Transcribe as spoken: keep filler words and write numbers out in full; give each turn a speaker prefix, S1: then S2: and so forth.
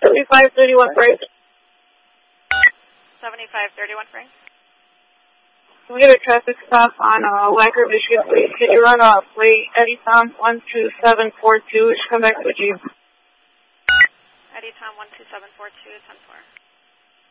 S1: seventy-five thirty-one Frank.
S2: seventy-five thirty-one Frank.
S1: Can we get a traffic stop on uh, Wacker, Michigan, please? Can you run a plate Eddie Tom one two seven four two? Come back to you.
S2: Eddie Tom one two seven four two, ten four.